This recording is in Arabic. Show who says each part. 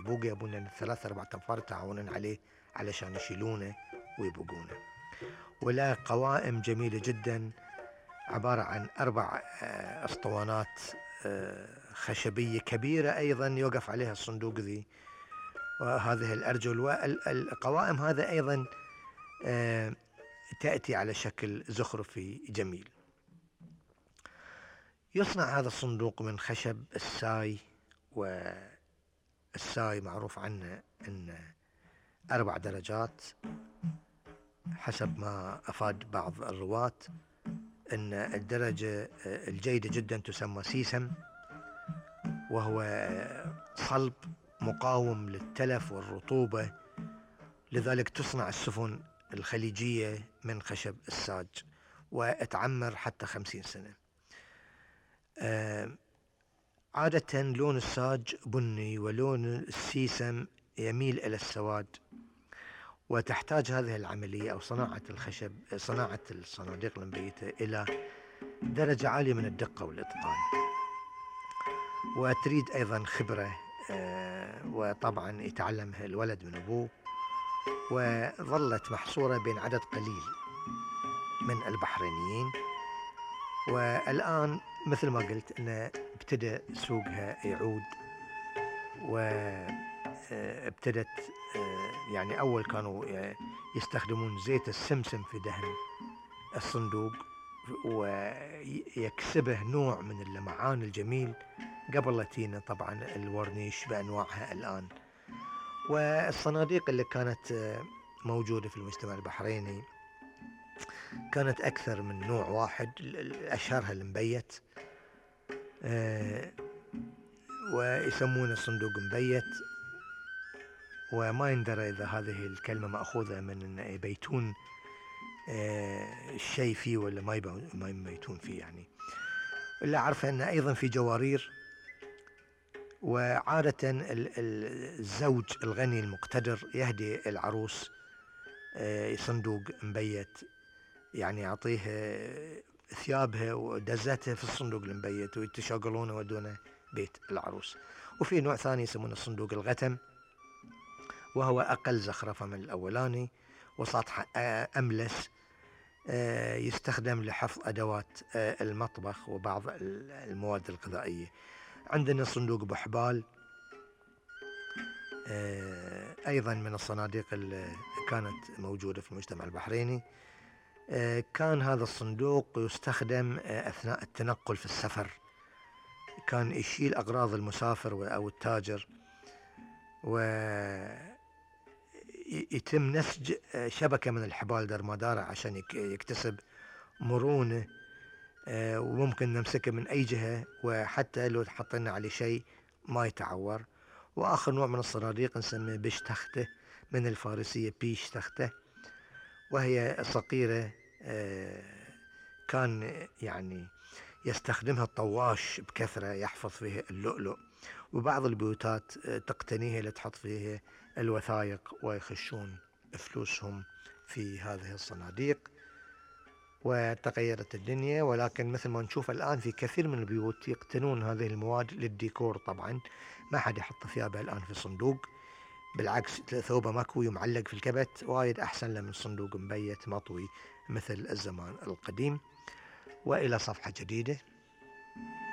Speaker 1: البوقة يبون 3-4 أنفار يتعاونون عليه علشان يشيلونه ويبقونه. ولا قوائم جميلة جدا عبارة عن 4 أسطوانات خشبية كبيرة أيضا يوقف عليها الصندوق ذي وهذه الأرجل. والقوائم هذا أيضا تأتي على شكل زخرفي جميل. يصنع هذا الصندوق من خشب الساي، والساي معروف عنه أن 4 درجات حسب ما أفاد بعض الرواة، أن الدرجة الجيدة جدا تسمى سيسم، وهو صلب مقاوم للتلف والرطوبة، لذلك تصنع السفن الخليجية من خشب الساج وتعمر حتى 50 سنة. عادة لون الساج بني ولون السيسم يميل إلى السواد، وتحتاج هذه العملية أو صناعة الصناديق المبيتة إلى درجة عالية من الدقة والإتقان، وتريد أيضا خبرة، وطبعا يتعلمها الولد من أبوه. وظلت محصورة بين عدد قليل من البحرينيين، والآن مثل ما قلت أنه ابتدأ سوقها يعود، وابتدت يعني أول كانوا يستخدمون زيت السمسم في دهن الصندوق ويكسبه نوع من اللمعان الجميل قبل لا تينا طبعا الورنيش بأنواعها الآن. والصناديق اللي كانت موجودة في المجتمع البحريني كانت أكثر من نوع واحد، أشهرها المبيت، ويسمونه الصندوق مبيت، وما يندرى إذا هذه الكلمة مأخوذة من أن يبيتون الشيء فيه ولا ما يبيتون فيه يعني. اللي أعرفه أنه أيضا في جوارير. وعادة الزوج الغني المقتدر يهدي العروس صندوق مبيت، يعني يعطيه ثيابها ودزتها في الصندوق المبيت ويتشاقلونه ودونه بيت العروس. وفي نوع ثاني يسمونه الصندوق الغتم، وهو أقل زخرفة من الأولاني وسطح أملس، يستخدم لحفظ أدوات المطبخ وبعض المواد الغذائية. عندنا صندوق بحبال، أيضا من الصناديق اللي كانت موجودة في المجتمع البحريني. كان هذا الصندوق يستخدم أثناء التنقل في السفر، كان يشيل أغراض المسافر أو التاجر، ويتم نسج شبكة من الحبال درمادارة عشان يكتسب مرونة، وممكن نمسكه من أي جهة، وحتى لو حطينا عليه شيء ما يتعور. وآخر نوع من الصناديق نسميه بش تخته، من الفارسية بيش تخته، وهي صقيرة كان يعني يستخدمها الطواش بكثرة يحفظ فيها اللؤلؤ، وبعض البيوتات تقتنيها لتحط فيها الوثائق ويخشون فلوسهم في هذه الصناديق. وتغيرت الدنيا، ولكن مثل ما نشوف الآن في كثير من البيوت يقتنون هذه المواد للديكور. طبعا ما حد يحط ثيابه الآن في صندوق، بالعكس ثوبه مكوي ومعلق في الكبت وايد أحسن له من صندوق مبيت مطوي مثل الزمان القديم. وإلى صفحة جديدة.